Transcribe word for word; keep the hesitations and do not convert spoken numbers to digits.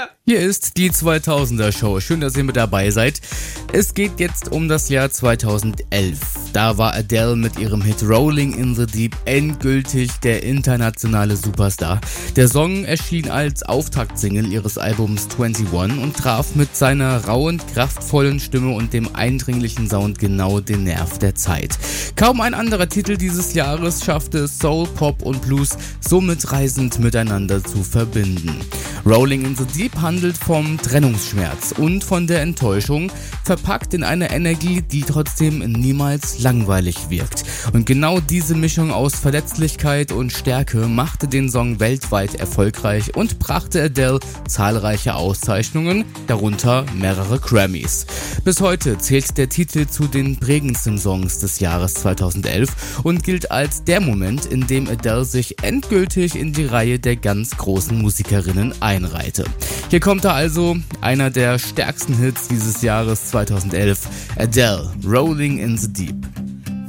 Hier ist die zweitausender Show. Schön, dass ihr mit dabei seid. Es geht jetzt um das Jahr zweitausendelf. Da war Adele mit ihrem Hit Rolling in the Deep endgültig der internationale Superstar. Der Song erschien als Auftaktsingle ihres Albums einundzwanzig und traf mit seiner rauen, kraftvollen Stimme und dem eindringlichen Sound genau den Nerv der Zeit. Kaum ein anderer Titel dieses Jahres schaffte es Soul, Pop und Blues so mitreißend miteinander zu verbinden. Rolling in the Deep handelt vom Trennungsschmerz und von der Enttäuschung, verpackt in eine Energie, die trotzdem niemals langweilig wirkt. Und genau diese Mischung aus Verletzlichkeit und Stärke machte den Song weltweit erfolgreich und brachte Adele zahlreiche Auszeichnungen, darunter mehrere Grammys. Bis heute zählt der Titel zu den prägendsten Songs des Jahres zweitausendelf und gilt als der Moment, in dem Adele sich endgültig in die Reihe der ganz großen Musikerinnen einreihte. Hier kommt er also, einer der stärksten Hits dieses Jahres zweitausendelf, Adele, Rolling in the Deep.